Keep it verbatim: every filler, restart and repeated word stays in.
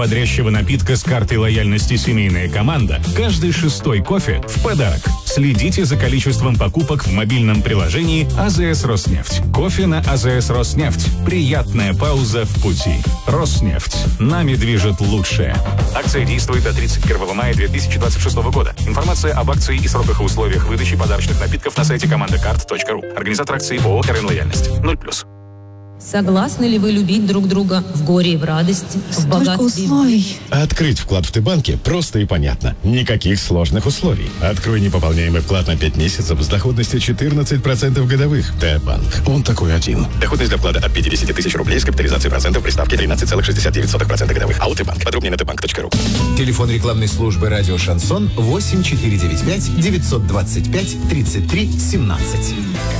бодрящего напитка с картой лояльности «Семейная команда» каждый шестой кофе в подарок. Следите за количеством покупок в мобильном приложении АЗС Роснефть. Кофе на АЗС Роснефть. Приятная пауза в пути. Роснефть. Нами движет лучшее. Акция действует до тридцать первого мая две тысячи двадцать шестого года. Информация об акции и сроках и условиях выдачи подарочных напитков на сайте командакарт точка ру. Организатор акции ООО «РН Лояльность». ноль плюс. Согласны ли вы любить друг друга в горе и в радости, в богатстве? Условий. Открыть вклад в Т-банке просто и понятно. Никаких сложных условий. Открой непополняемый вклад на пять месяцев с доходностью четырнадцать процентов годовых. Т-банк. Он такой один. Доходность для вклада от пятьдесят тысяч рублей с капитализацией процентов при ставке тринадцать целых шестьдесят девять сотых процента годовых. А у Т-банк. Подробнее на тбанк точка ру. Телефон рекламной службы «Радио Шансон» восемь четыре девять пять девятьсот двадцать пять тридцать три семнадцать.